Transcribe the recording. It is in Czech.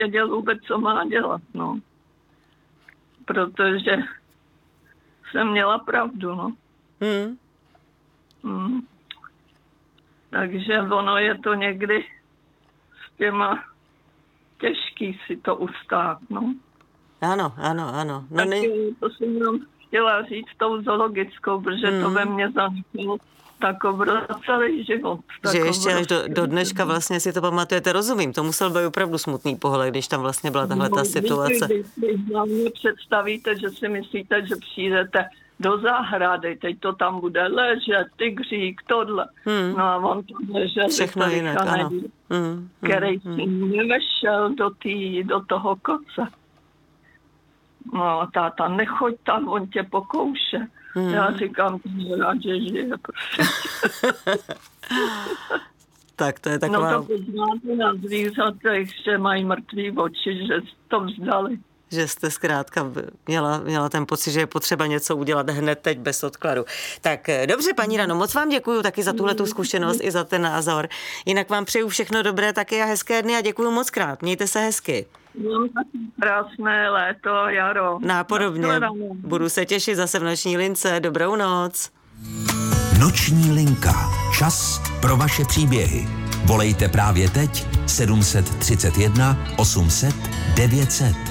nevěděl vůbec, co má dělat, no. Protože jsem měla pravdu, no. Takže ono je to někdy s těma těžký si to ustát, no. Ano. No, to jsem jenom chtěla říct tou zoologickou, protože to ve mně zanechalo celý život. Že ještě až do dneška vlastně si to pamatujete, rozumím, to musel být opravdu smutný pohled, když tam vlastně byla tahle ta situace. Když hlavně představíte, že si myslíte, že přijdete do zahrady, teď to tam bude ležet, tygřík, tohle. No a on tam ležel, všechno jinak, ano. Který si nevešel do toho koce. No, táta, nechoď tam, on tě pokouše. Já říkám, rád, že žije, prostě. Tak to je taková... No to poznáte na zvířatech, že mají mrtvý oči, že to vzdali. Že jste zkrátka měla ten pocit, že je potřeba něco udělat hned teď bez odkladu. Tak dobře, paní Rano, moc vám děkuju taky za tuhletu zkušenost i za ten názor. Jinak vám přeju všechno dobré taky a hezké dny a děkuju moc krát. Mějte se hezky. Mám taky krásné léto, jaro. Nápodobně. Budu se těšit zase v Noční lince. Dobrou noc. Noční linka. Čas pro vaše příběhy. Volejte právě teď 731 800 900.